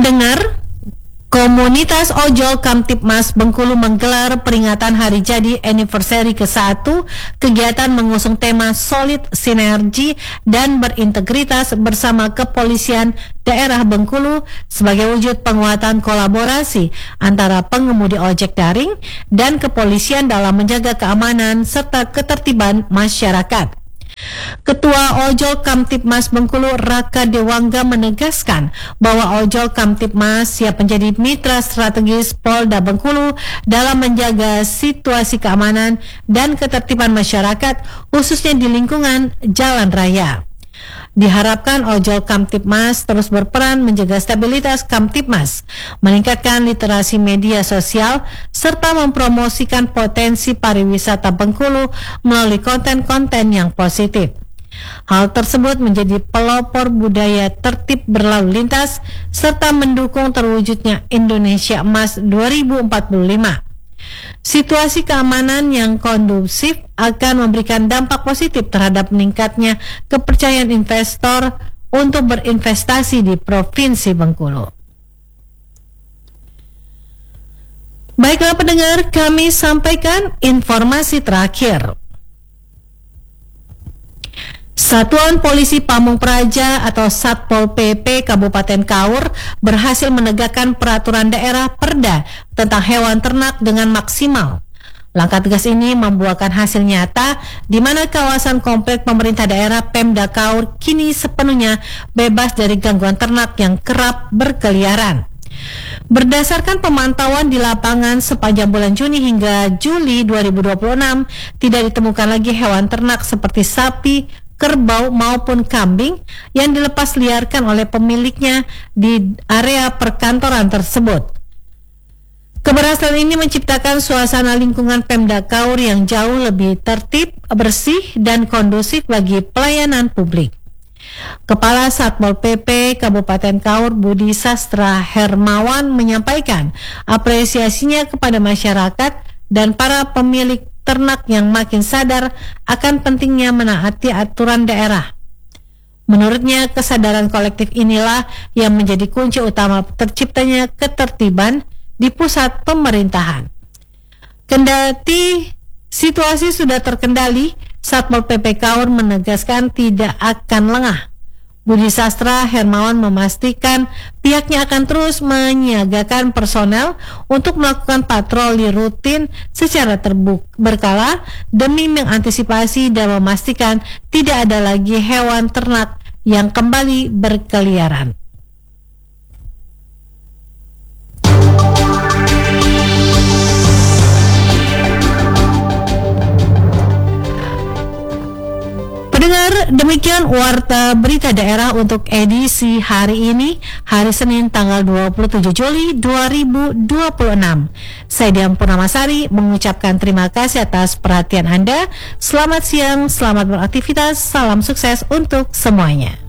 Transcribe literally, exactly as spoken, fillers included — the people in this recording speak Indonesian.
pendengar, komunitas ojol Kamtibmas Bengkulu menggelar peringatan hari jadi anniversary ke satu. Kegiatan mengusung tema solid sinergi dan berintegritas bersama kepolisian daerah Bengkulu sebagai wujud penguatan kolaborasi antara pengemudi ojek daring dan kepolisian dalam menjaga keamanan serta ketertiban masyarakat. Ketua Ojol Kamtibmas Bengkulu Raka Dewangga menegaskan bahwa Ojol Kamtibmas siap menjadi mitra strategis Polda Bengkulu dalam menjaga situasi keamanan dan ketertiban masyarakat khususnya di lingkungan jalan raya. Diharapkan Ojol Kamtibmas terus berperan menjaga stabilitas Kamtibmas, meningkatkan literasi media sosial, serta mempromosikan potensi pariwisata Bengkulu melalui konten-konten yang positif. Hal tersebut menjadi pelopor budaya tertib berlalu lintas, serta mendukung terwujudnya Indonesia Emas dua ribu empat puluh lima. Situasi keamanan yang kondusif akan memberikan dampak positif terhadap meningkatnya kepercayaan investor untuk berinvestasi di Provinsi Bengkulu. Baiklah pendengar, kami sampaikan informasi terakhir. Satuan Polisi Pamung Praja atau Satpol P P Kabupaten Kaur berhasil menegakkan peraturan daerah Perda tentang hewan ternak dengan maksimal. Langkah tegas ini membuahkan hasil nyata di mana kawasan komplek pemerintah daerah Pemda Kaur kini sepenuhnya bebas dari gangguan ternak yang kerap berkeliaran. Berdasarkan pemantauan di lapangan sepanjang bulan Juni hingga Juli dua ribu dua puluh enam, tidak ditemukan lagi hewan ternak seperti sapi, kerbau maupun kambing yang dilepas liarkan oleh pemiliknya di area perkantoran tersebut. Keberhasilan ini menciptakan suasana lingkungan Pemda Kaur yang jauh lebih tertib, bersih, dan kondusif bagi pelayanan publik. Kepala Satpol P P Kabupaten Kaur Budi Sastra Hermawan menyampaikan apresiasinya kepada masyarakat dan para pemilik ternak yang makin sadar akan pentingnya menaati aturan daerah. Menurutnya, kesadaran kolektif inilah yang menjadi kunci utama terciptanya ketertiban di pusat pemerintahan. Kendati situasi sudah terkendali, Satpol P P Kaur menegaskan tidak akan lengah. Budi Sastra Hermawan memastikan pihaknya akan terus menyiagakan personel untuk melakukan patroli rutin secara terbuka berkala demi mengantisipasi dan memastikan tidak ada lagi hewan ternak yang kembali berkeliaran. Pendengar, demikian warta berita daerah untuk edisi hari ini, hari Senin tanggal dua puluh tujuh Juli dua ribu dua puluh enam. Saya Dian Purnamasari mengucapkan terima kasih atas perhatian Anda. Selamat siang, selamat beraktivitas, salam sukses untuk semuanya.